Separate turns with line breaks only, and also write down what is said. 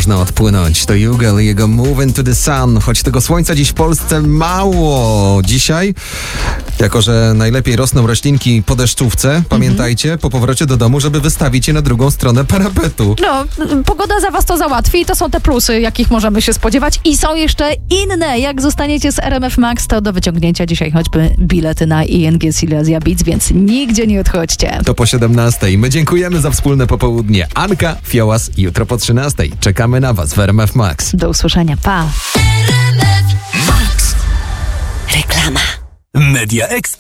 można odpłynąć. To Jugel i jego Move into the Sun. Choć tego słońca dziś w Polsce mało. Dzisiaj, jako że najlepiej rosną roślinki po deszczówce, pamiętajcie, po powrocie do domu, żeby wystawić je na drugą stronę parapetu.
No, pogoda za was to załatwi i to są te plusy, jakich możemy się spodziewać. I są jeszcze inne. Jak zostaniecie z RMF Max, to do wyciągnięcia dzisiaj choćby bilety na ING Silesia Beats, więc nigdzie nie odchodźcie.
To po 17:00. My dziękujemy za wspólne popołudnie. Anka, Fiołas, jutro po 13:00. Czekamy na was w RMF Max.
Do usłyszenia. Pa.
Reklama. Media Expert.